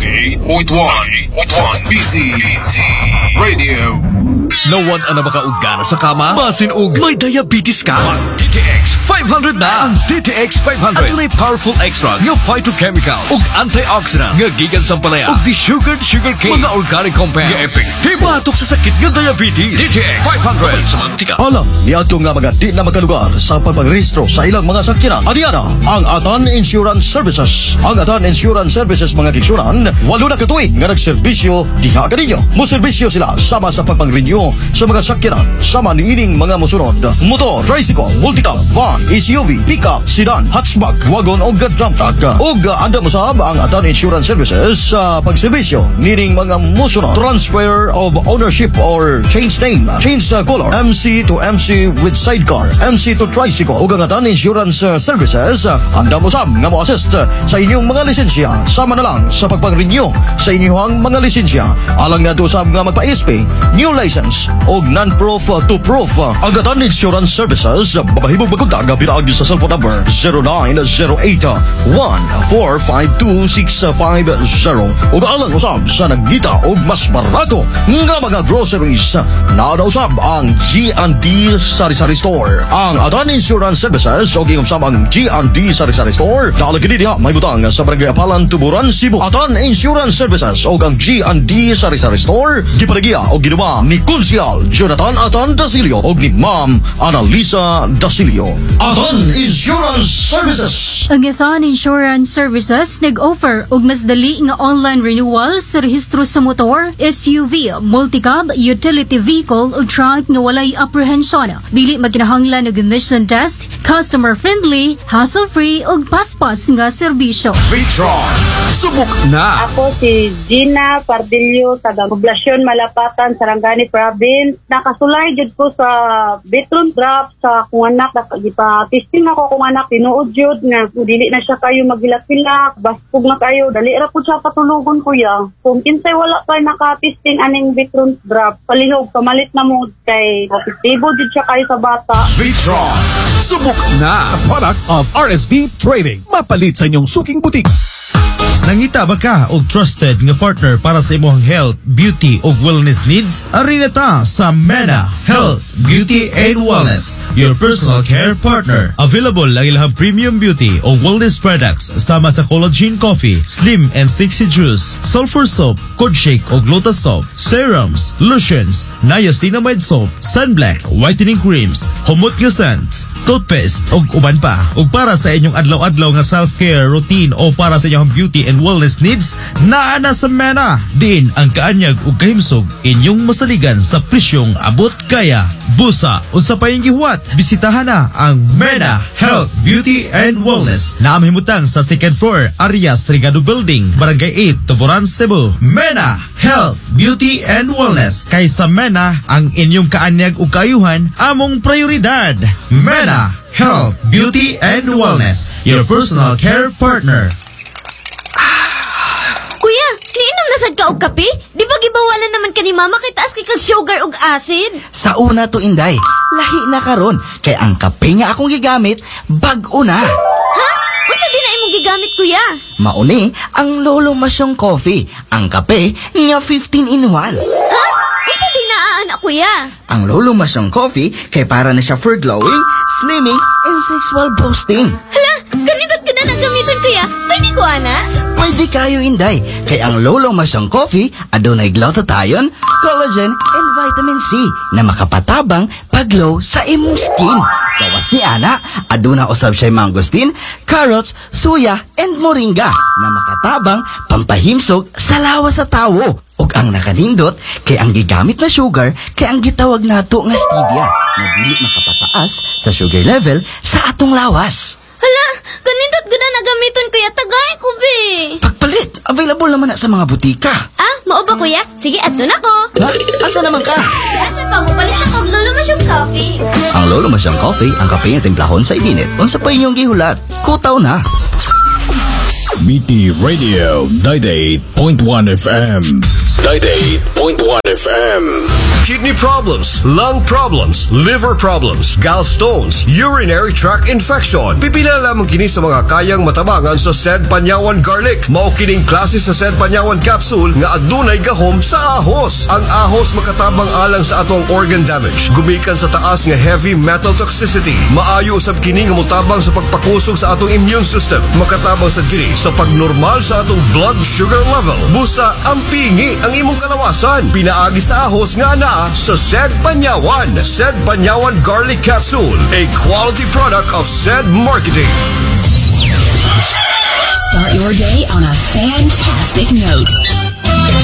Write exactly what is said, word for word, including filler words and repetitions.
ninety-eight point one B T Radio. Nawan ang makaugana sa kama? Basin og may diabetes ka? D T X five hundred na! Ang D T X five hundred at powerful extracts nga phytochemicals ug antioxidant nga gikan sa palaya ug de-sugared sugar cane mga organic compounds nga epektibo batok sa sakit nga diabetes. D T X five hundred sa mantika. Alam ni ato nga mga di na makalugar sa pagpagrehistro sa ilang mga sakyanan. Adiana ang Atan Insurance Services. Ang Atan Insurance Services mga kiksuran, walo na katuig nga nagserbisyo diha kaninyo. Moserbisyo sila sama sa pagpang-renew sa mga sakyanan sama ni ining mga musunod: motor, tricycle, multicab, van, S U V, pickup, sedan, hatchback, wagon o dump truck. Ug anda mosab ang Atan Insurance Services sa pagserbisyo nining mga musunod: transfer of ownership or change name, change uh, color, M C to M C with sidecar, M C to tricycle. Ug ang Atan Insurance uh, Services uh, anda mosab nga mo-assist uh, sa inyong mga lisensya sama na lang sa pagpang-renew sa inyong mga lisensya. Alang na usab nga magpa-S P, new license o non-proof uh, to proof. Uh, ang Atan Insurance Services uh, babahibog magkontak uh, pinaag sa cellphone number zero nine zero eight one four five two six five zero. Ug alang usab sa nagdita og mas barato nga mga groceries na usab ang G and D Sari-Sari Store. Ang Atan Insurance Services o gingom usab ang G and D Sari-Sari Store dalag kini diha may butang sa Barangay Apalan, Tuburan, Cebu. Atan Insurance Services o ang G and D Sari-Sari Store gipanagiya o ginuba ni Konsyal Jonathan Atan Dasilio o ni Ma'am Annalisa Dasilio. Atan Insurance Services. Ang Atan Insurance Services nag-offer og mas dali nga online renewal sa rehistro sa motor, S U V, multicab, utility vehicle ug truck nga walay apprehension. Dili magkinahanglan og emission test, customer friendly, hassle-free ug paspas nga serbisyo. Vitron, subok na! Ako si Gina Pardillo, taga Poblasyon Malapatan, Sarangani Province. Nakasulay jud ko sa Vitron drop sa kung anak, gipa-testing ako kung anak, tinuod jud nga dili na siya kayo magilak-ilak, baspog na kayo, dali ra pud siya patulugon kuya. Kung kinsay wala pa naka-testing aning Vitron drop, palihog pamalit na mo kay epektibo jud siya kayo sa bata. Vitron, subok na! A product of R S V Trading. Mapalit sa inyong suking butik. Nangita ba ka og trusted nga partner para sa imong health, beauty ug wellness needs? Ari na ta sa Mena Health, Beauty and Wellness, your personal care partner. Available ang ilang premium beauty o wellness products sama sa collagen coffee, slim and sexy juice, sulfur soap, cod shake o lotus soap, serums, lotions, niacinamide soap, sunblock, whitening creams, humot nga scent, toothpaste ug uban pa. Ug para sa inyong adlaw-adlaw nga self-care routine o para sa inyong beauty and wellness needs, naa na sa Mena. Diin ang kaanyag ug kahimsog inyong masaligan sa presyong abot kaya. Busa o sa payong gihuwat, bisitahan na ang Mena Health, Beauty and Wellness na amhimutang sa second floor, Arias Trigado Building, Barangay eight, Tuburan, Cebu. Mena Health, Beauty and Wellness. Kay sa Mena, ang inyong kaanyag ug kaayuhan among prioridad. Mena Health, Beauty and Wellness, your personal care partner. Kuya, niinom na sad ka og kape? Di ba gibawalan naman ka ni mama kay taas kay kag sugar ug acid? Sa una to, Inday, lahi na karon kay ang kape nga akong gigamit bag-o na. Ha? Unsa din na imong gigamit, kuya? Mauni ang Lolo Masyong Coffee, ang kape nga fifteen in one. Ha? Unsa din na anak, kuya? Ang Lolo Masyong Coffee kay para na siya for glowing, slimming, and sexual boosting. Hala, ganito't ka na nagamiton, kuya. Pwede ko, ana? Pwede kayo, Inday, kay ang Lolo Masyong Coffee adunay glutathione, collagen, and vitamin C na makapatabang paglow sa imong skin. Gawas ni ana, aduna usab siya mangosteen, carrots, suya, and moringa na makatabang pampahimsog sa lawas sa tawo. Ug ang nakanindot kay ang gigamit na sugar kay ang gitawag nato nga stevia na dili makapataas sa sugar level sa atong lawas. Hala, ganindot guna nagamiton, kuya. Tagay ko, be. Pagpalit, available naman na sa mga butika. Ah, mao ba, kuya? Sige, adto na ko. Ha? Asa naman ka? Asa pa mo palit ako og Lolo Masyong Coffee. Ang Lolo Masyong Coffee, ang kape nga timplahon sa init. Unsa pa inyong gihulat? Kutaw na. B T Radio ninety-eight point one F M. ninety-eight point one F M. kidney problems, lung problems, liver problems, gallstones, urinary tract infection. Pipila lamang kini sa mga kayang matabangan sa Sed Panyawan Garlic. Mao kining klase sa Sed Panyawan capsule nga adunay gahom sa ahos. Ang ahos makatabang alang sa atong organ damage. Gumikan sa taas nga heavy metal toxicity. Maayo usab kini nga motabang sa pagpakusog sa atong immune system. Makatabang sa kini sa pagnormal sa atong blood sugar level. Busa ang pingi ang imong kalawasan. Pinaagi sa ahos nga naa sa Sed Panyawan. Sed Panyawan Garlic Capsule, a quality product of Sed Marketing. Start your day on a fantastic note.